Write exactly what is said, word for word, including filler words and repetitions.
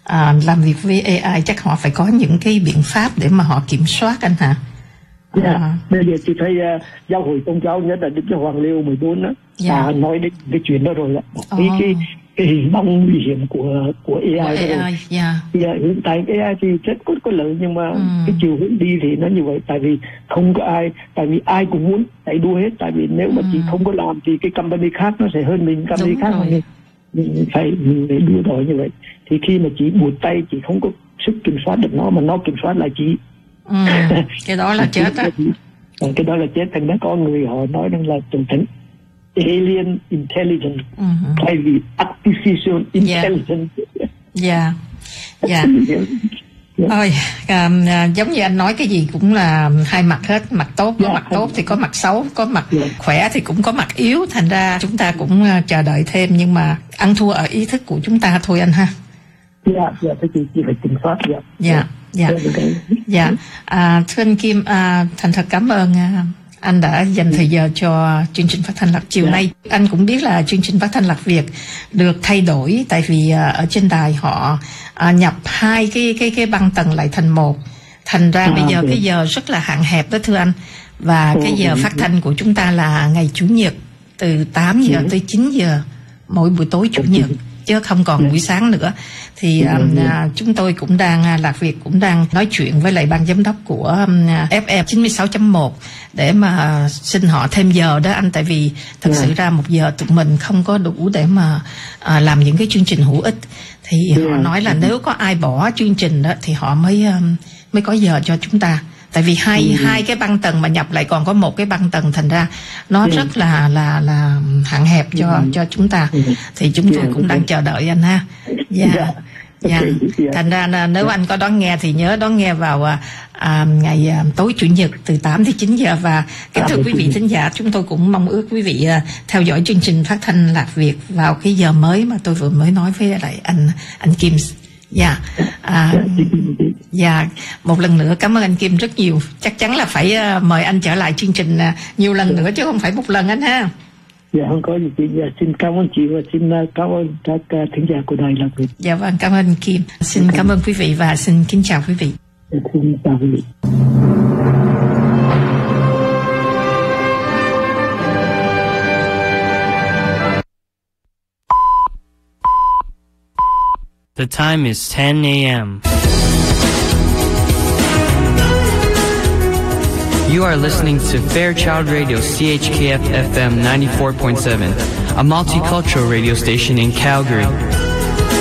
à, làm việc với a i chắc họ phải có những cái biện pháp để mà họ kiểm soát anh hả? Dạ, yeah. Bây giờ chị thấy uh, giáo hội công giáo nhất là Đức Giáo Hoàng Leo mười bốn đó, yeah. à, nói đến cái chuyện đó rồi ạ. Oh. Cái, cái cái hình bóng nguy hiểm của của a i, của đó a i. Yeah. Yeah, hiện tại cái a i thì rất có có lợi, nhưng mà mm. cái chiều hướng đi thì nó như vậy, tại vì không có ai, tại vì ai cũng muốn chạy đua hết, tại vì nếu mà mm. chị không có làm thì cái company khác nó sẽ hơn mình, company Đúng khác mình, mình phải mình phải đua đòi như vậy. Thì khi mà chị buộc tay, chị không có sức kiểm soát được nó, mà nó kiểm soát lại chị. Ừ, cái đó là chết á. Cái đó là chết. Thành ra có người họ nói rằng là tổng thống alien intelligence, uh-huh. thay vì artificial intelligence. Dạ, dạ. Ôi, um, giống như anh nói, cái gì cũng là hai mặt hết. Mặt tốt có yeah, mặt tốt thì có mặt xấu, có mặt yeah. khỏe thì cũng có mặt yếu. Thành ra chúng ta cũng uh, chờ đợi thêm, nhưng mà ăn thua ở ý thức của chúng ta thôi anh ha. Dạ, dạ, thế chị, chị phải kiểm soát. Dạ, dạ, dạ, dạ. À, thưa anh Kim, à, thành thật cảm ơn à, anh đã dành thời giờ cho chương trình phát thanh Lạc chiều yeah. nay. Anh cũng biết là chương trình phát thanh Lạc Việt được thay đổi, tại vì à, ở trên đài họ à, nhập hai cái cái cái băng tần lại thành một. Thành ra à, bây giờ okay. cái giờ rất là hạn hẹp đó thưa anh. Và oh, cái giờ okay. phát thanh của chúng ta là ngày Chủ nhật từ tám giờ yeah. tới chín giờ mỗi buổi tối Chủ nhật, chứ không còn buổi sáng nữa. Thì um, uh, chúng tôi cũng đang, uh, Lạc Việt cũng đang nói chuyện với lại ban giám đốc của um, ép em chín mươi sáu chấm một để mà uh, xin họ thêm giờ đó anh, tại vì thật yeah. sự ra một giờ tụi mình không có đủ để mà uh, làm những cái chương trình hữu ích. Thì yeah. họ nói là nếu có ai bỏ chương trình đó thì họ mới um, mới có giờ cho chúng ta. Tại vì hai ừ. hai cái băng tần mà nhập lại còn có một cái băng tần, thành ra nó ừ. rất là là là hạn hẹp cho ừ. cho chúng ta. Ừ. Thì chúng tôi yeah, cũng đang chờ đợi anh ha. Dạ. Yeah. Yeah. Yeah. Yeah. Thành ra nếu anh có đón nghe thì nhớ đón nghe vào à, ngày à, tối Chủ nhật từ tám tới chín giờ. Và kính thưa quý vị thính giả, chúng tôi cũng mong ước quý vị à, theo dõi chương trình phát thanh Lạc Việt vào cái giờ mới mà tôi vừa mới nói với lại anh anh Kim. Dạ, à, dạ, một lần nữa cảm ơn anh Kim rất nhiều. Chắc chắn là phải uh, mời anh trở lại chương trình uh, nhiều lần nữa chứ không phải một lần anh ha. Dạ, không có gì chị. Dạ, xin cảm ơn chị và xin uh, cảm ơn các uh, thính giả của đài Lạc Việt. Dạ vâng, cảm ơn anh Kim. Xin cảm, cảm ơn quý vị và xin kính chào quý vị. Dạ, xin chào quý vị. The time is ten a.m. You are listening to Fairchild Radio C H K F F M ninety-four point seven, a multicultural radio station in Calgary.